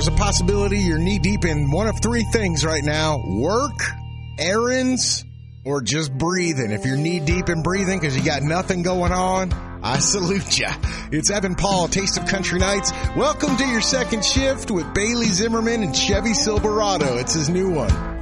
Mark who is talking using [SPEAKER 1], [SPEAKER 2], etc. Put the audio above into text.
[SPEAKER 1] there's a possibility you're knee-deep in one of three things right now: work, errands, or just breathing. If you're knee-deep in breathing because you got nothing going on, I salute ya. It's Evan Paul, Taste of Country Nights. Welcome to your second shift with Bailey Zimmerman and Chevy Silverado. It's his new one.